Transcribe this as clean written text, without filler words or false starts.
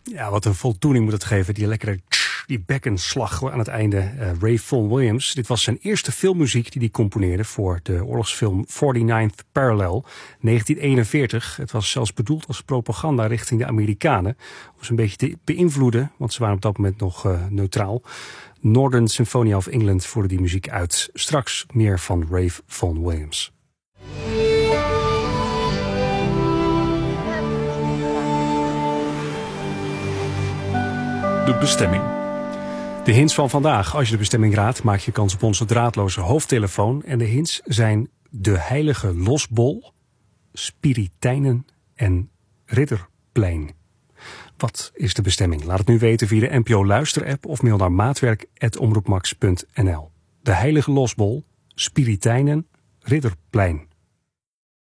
Ja, wat een voldoening moet het geven. Die lekkere die bekkenslag aan het einde. Ray Vaughan Williams. Dit was zijn eerste filmmuziek die hij componeerde voor de oorlogsfilm 49th Parallel 1941. Het was zelfs bedoeld als propaganda richting de Amerikanen. Om ze een beetje te beïnvloeden, want ze waren op dat moment nog neutraal. Northern Symphony of England voerde die muziek uit. Straks meer van Ray Vaughan Williams. De bestemming. De hints van vandaag. Als je de bestemming raadt, maak je kans op onze draadloze hoofdtelefoon. En de hints zijn de Heilige Losbol, Spiritijnen en Ridderplein. Wat is de bestemming? Laat het nu weten via de NPO Luisterapp of mail naar maatwerk@omroepmax.nl. De Heilige Losbol, Spiritijnen, Ridderplein.